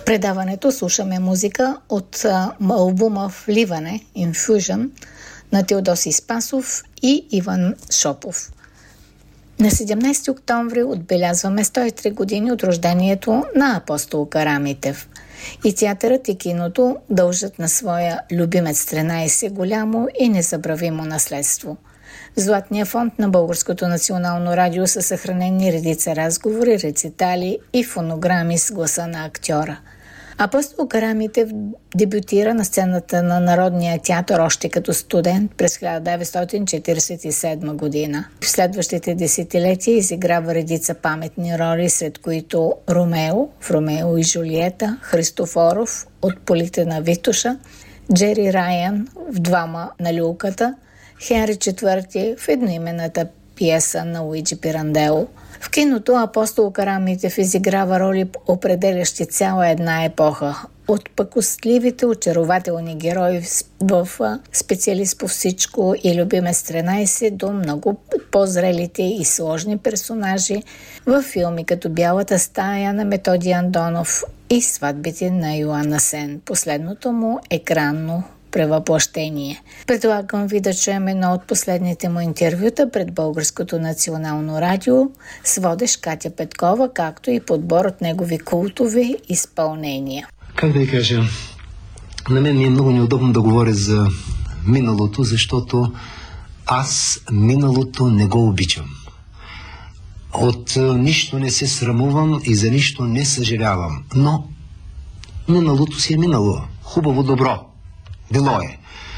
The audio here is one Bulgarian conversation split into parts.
В предаването слушаме музика от албума Вливане Infusion на Теодосий Спасов и Иван Шопов. На 17 октомври отбелязваме 103 години от рождението на Апостол Карамитев. И театърът и киното дължат на своя любимец 13 голямо и незабравимо наследство. В Златния фонд на Българското национално радио са съхранени редица разговори, рецитали и фонограми с гласа на актьора. Апостол Карамитев дебютира на сцената на Народния театър още като студент през 1947 година. В следващите десетилетия изиграва редица паметни роли, сред които Ромео в Ромео и Жулиета, Христофоров от Полите на Витоша, Джери Райан в Двама на люлката, Хенри IV в едноименната пиеса на Луиджи Пирандело. В киното Апостол Карамитев изиграва роли, определящи цяла една епоха. От пакостливите, очарователни герои в Специалист по всичко и Любимец 13 до много по-зрелите и сложни персонажи в филми като Бялата стая на Методи Андонов и Сватбите на Йоанна Сен. Последното му екранно превъплъщение. Предлагам ви да чуем едно от последните му интервюта пред Българското национално радио с водещ Катя Петкова, както и подбор от негови култови изпълнения. Как да ви кажа, на мен ми е много неудобно да говоря за миналото, защото аз миналото не го обичам. От нищо не се срамувам и за нищо не съжалявам. Но миналото си е минало. Хубаво, добро. Било е.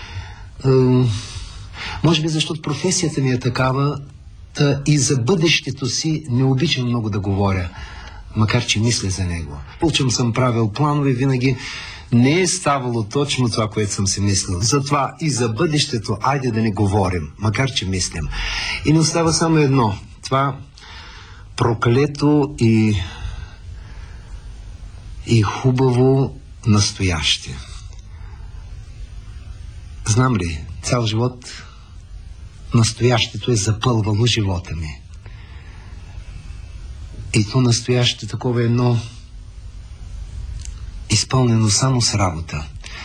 Може би защото професията ми е такава, и за бъдещето си не обичам много да говоря, макар че мисля за него. Получам съм правил планове, винаги не е ставало точно това, което съм си мислил. Затова и за бъдещето, айде да не говорим, макар че мислим. И не остава само едно. Това проклето и хубаво настояще. Знам ли, цял живот настоящето е запълвало живота ми. И то настояще такова едно изпълнено само с работа.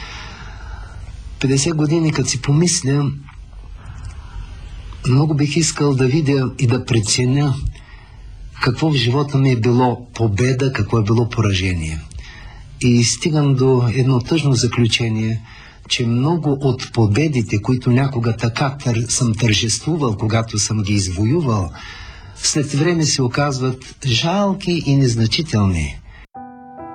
50 години, като си помисля, много бих искал да видя и да преценя какво в живота ми е било победа, какво е било поражение. И стигам до едно тъжно заключение, че много от победите, които някога така съм тържествувал, когато съм ги извоювал, след време се оказват жалки и незначителни.